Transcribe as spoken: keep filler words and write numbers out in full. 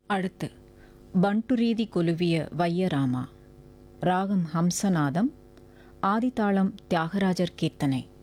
அடுத்து பண்டுரீதி கொலுவிய வையராமா, ராகம் ஹம்சநாதம், ஆதிதாளம் தியாகராஜர் கீர்த்தனை.